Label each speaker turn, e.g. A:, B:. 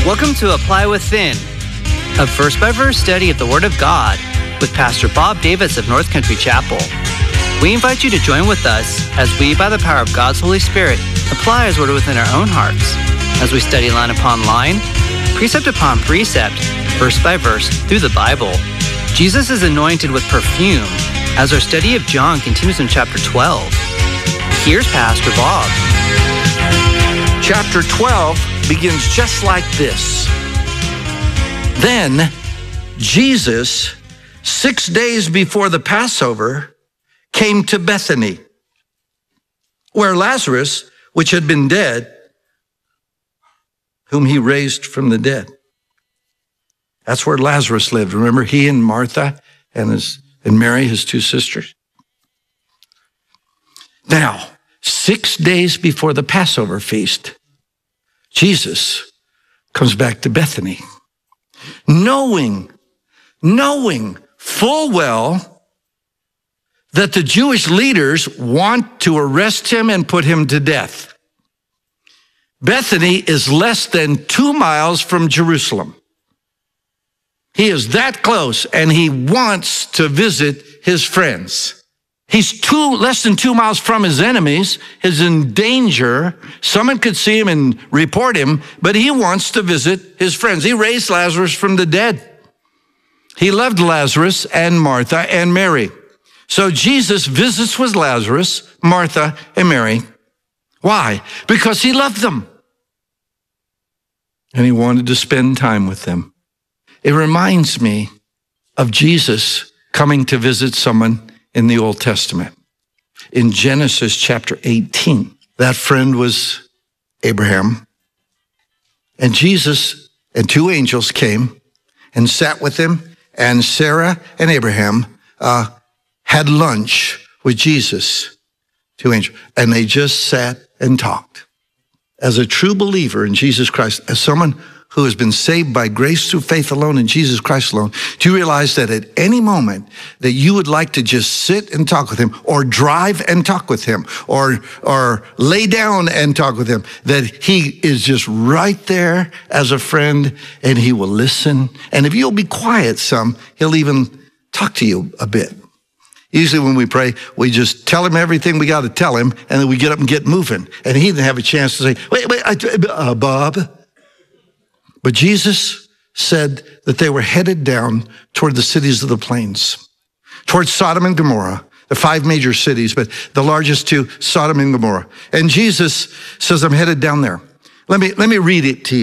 A: Welcome to Apply Within, a verse-by-verse study of the Word of God with Pastor Bob Davis of North Country Chapel. We invite you to join with us as we, by the power of God's Holy Spirit, apply His Word within our own hearts as we study line upon line, precept upon precept, verse by verse through the Bible. Jesus is anointed with perfume as our study of John continues in chapter 12. Here's Pastor Bob.
B: Chapter 12 begins just like this. Then Jesus, 6 days before the Passover, came to Bethany, where Lazarus, which had been dead, whom he raised from the dead. That's where Lazarus lived. Remember, he and Martha and Mary, his two sisters. Now, 6 days before the Passover feast, Jesus comes back to Bethany, knowing full well that the Jewish leaders want to arrest him and put him to death. Bethany is less than 2 miles from Jerusalem. He is that close, and he wants to visit his friends. He's less than 2 miles from his enemies. He's in danger. Someone could see him and report him, but he wants to visit his friends. He raised Lazarus from the dead. He loved Lazarus and Martha and Mary. So Jesus visits with Lazarus, Martha, and Mary. Why? Because he loved them. And he wanted to spend time with them. It reminds me of Jesus coming to visit someone in the Old Testament. In Genesis chapter 18, that friend was Abraham. And Jesus and two angels came and sat with him, and Sarah and Abraham had lunch with Jesus, two angels, and they just sat and talked. As a true believer in Jesus Christ, as someone who has been saved by grace through faith alone in Jesus Christ alone, do you realize that at any moment that you would like to just sit and talk with him, or drive and talk with him, or lay down and talk with him, that he is just right there as a friend, and he will listen. And if you'll be quiet some, he'll even talk to you a bit. Usually when we pray, we just tell him everything we got to tell him, and then we get up and get moving. And he didn't have a chance to say, wait, Bob. But Jesus said that they were headed down toward the cities of the plains, towards Sodom and Gomorrah, the 5 major cities, but the largest two, Sodom and Gomorrah. And Jesus says, I'm headed down there. Let me read it to you.